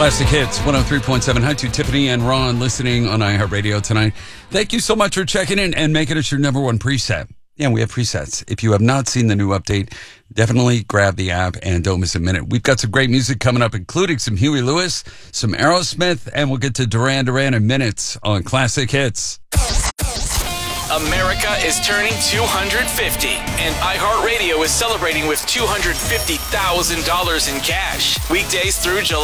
Classic Hits 103.7. Hi to Tiffany and Ron listening on iHeartRadio tonight. Thank you so much for checking in and making us your number one preset. Yeah, we have presets. If you have not seen the new update, definitely grab the app and don't miss a minute. We've got some great music coming up, including some Huey Lewis, some Aerosmith, and we'll get to Duran Duran in minutes on Classic Hits. America is turning 250, and iHeartRadio is celebrating with $250,000 in cash. Weekdays through July.